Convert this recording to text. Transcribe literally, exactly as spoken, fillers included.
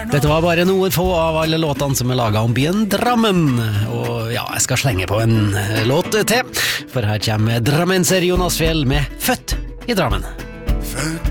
Dette var bare noen få av alle låtene som er laget om byen Drammen. Og ja, jeg skal slenge på en låt til, for her kommer drammenser Jonas Fjell med Født i Drammen. Født